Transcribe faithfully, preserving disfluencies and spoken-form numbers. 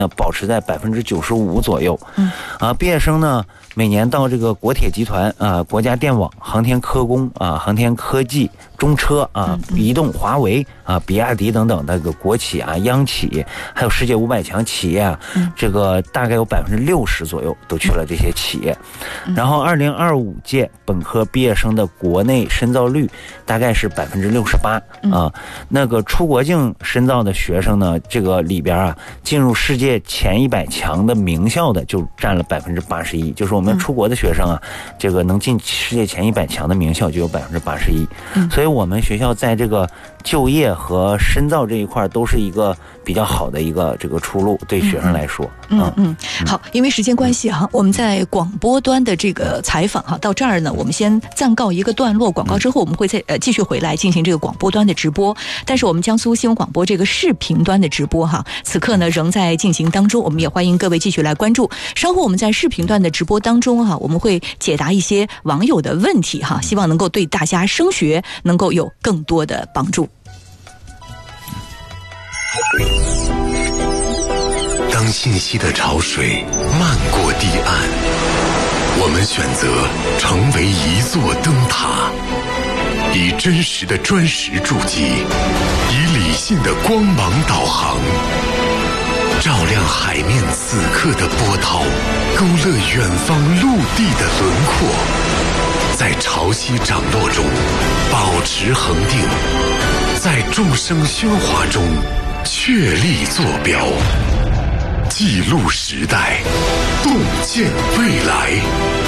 保持在百分之九十五左右。嗯，啊，毕业生呢每年到这个国铁集团啊、国家电网、航天科工啊、航天科技、中车啊、移动、华为啊、比亚迪等等的这个国企啊、央企，还有世界五百强企业啊，这个大概有百分之六十左右都去了这些企业。然后，二零二五届本科毕业生的国内深造率大概是百分之六十八啊。那个出国境深造的学生呢，这个里边啊，进入世界前一百强的名校的就占了百分之八十一，就是我们出国的学生啊，这个能进世界前一百强的名校就有百分之八十一。所以我们学校在这个就业和深造这一块都是一个比较好的一个这个出路，对学生来说。 嗯嗯，好，因为时间关系哈，我们在广播端的这个采访哈，到这儿呢，我们先暂告一个段落。广告之后，我们会再呃继续回来进行这个广播端的直播。但是我们江苏新闻广播这个视频端的直播哈，此刻呢仍在进行当中，我们也欢迎各位继续来关注。稍后我们在视频端的直播当中哈，我们会解答一些网友的问题哈，希望能够对大家升学能够有更多的帮助。 当信息的潮水漫过堤岸，我们选择成为一座灯塔，以真实的砖石筑基，以理性的光芒导航，照亮海面此刻的波涛，勾勒远方陆地的轮廓，在潮汐涨落中保持恒定，在众生喧哗中确立坐标，记录时代，洞见未来。